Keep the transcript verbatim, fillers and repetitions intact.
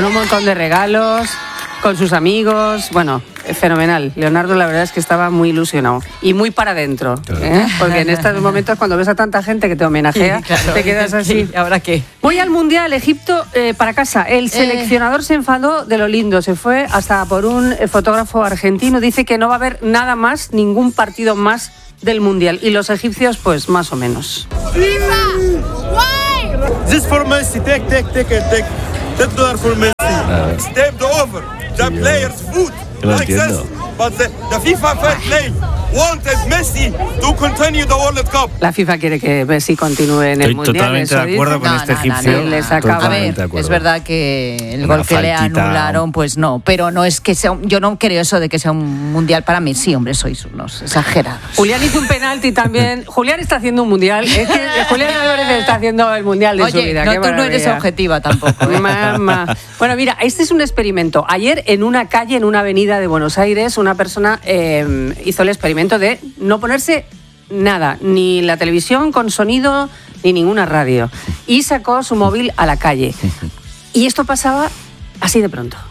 con un montón de regalos, con sus amigos, bueno, fenomenal. Leonardo la verdad es que estaba muy ilusionado y muy para adentro, ¿eh? Porque en estos momentos cuando ves a tanta gente que te homenajea, sí, claro, te quedas así. Sí, ¿ahora qué? Voy al Mundial, Egipto, eh, para casa. El seleccionador eh. se enfadó de lo lindo, se fue hasta por un fotógrafo argentino, dice que no va a haber nada más, ningún partido más del Mundial. Y los egipcios, pues más o menos. FIFA, why? This for Messi, take, take, take, take. ten dollars for Messi. Step the over. The players food. No like entiendo. this. But the, the FIFA fair play wanted Messi to continue the World Cup. La FIFA quiere que Messi continúe en el Estoy Mundial. totalmente de acuerdo con no, este no, egipcio. no, no, les acaba. A ver, es verdad que el Una gol que le faltita. anularon, pues no, pero no es que sea, un, yo no creo eso de que sea un mundial para Messi, hombre, sois unos exagerados. Julián hizo un penalti también. Julián está haciendo un mundial. Es que Julián Álvarez está haciendo el mundial de Oye, su vida. no, Qué tú no maravilla. eres objetiva tampoco. ¿eh? Mamá. Bueno, mira, este es un experimento. Ayer en una calle, en una avenida de Buenos Aires, una persona eh, hizo el experimento de no ponerse nada, ni la televisión con sonido, ni ninguna radio. Y sacó su móvil a la calle. Y esto pasaba así de pronto.